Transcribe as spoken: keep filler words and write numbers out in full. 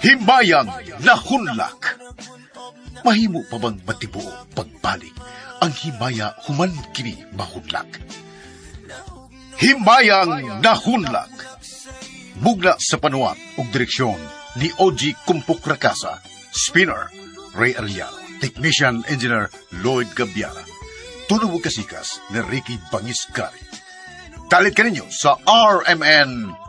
Himayang nahunlak. Mahimo pa bang matibuo pagbalik ang himaya human kini mahunlak? Himayang nahunlak. Bugna sa panuat ug direksyon ni O G Kumpuk Rakasa, spinner Ray Arellano, technician engineer Lloyd Gabiara, tunog kasikas ni Ricky Bangiscari. Dalit ka ninyo sa R M N